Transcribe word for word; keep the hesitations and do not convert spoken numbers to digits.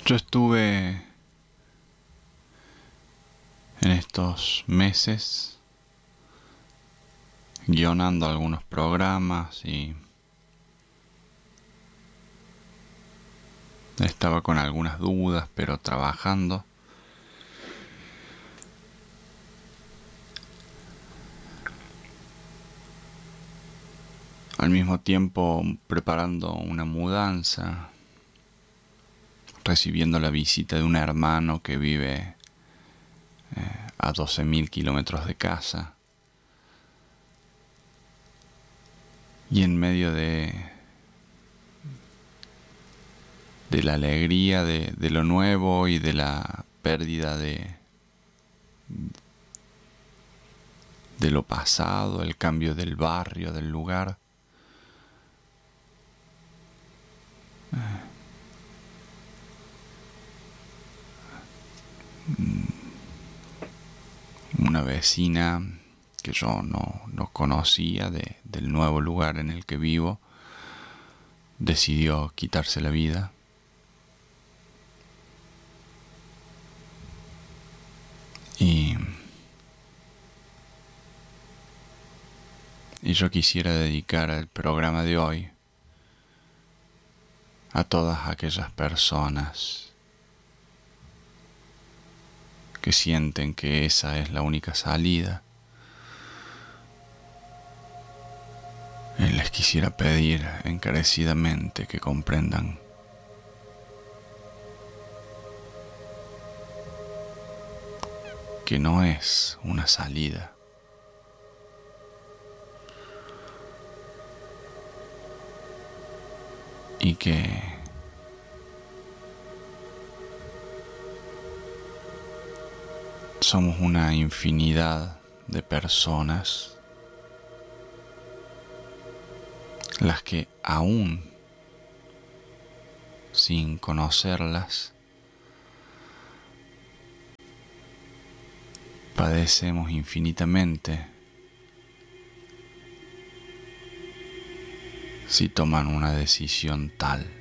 Yo estuve en estos meses guionando algunos programas y estaba con algunas dudas, pero trabajando. Al mismo tiempo preparando una mudanza, recibiendo la visita de un hermano que vive eh, a doce mil kilómetros de casa. Y en medio de, de la alegría de, de lo nuevo y de la pérdida de, de lo pasado, el cambio del barrio, del lugar, una vecina que yo no, no conocía de, del nuevo lugar en el que vivo decidió quitarse la vida. Y, y yo quisiera dedicar el programa de hoy a todas aquellas personas que sienten que esa es la única salida. Y les quisiera pedir encarecidamente que comprendan que no es una salida. Y que somos una infinidad de personas las que aún sin conocerlas padecemos infinitamente si toman una decisión tal.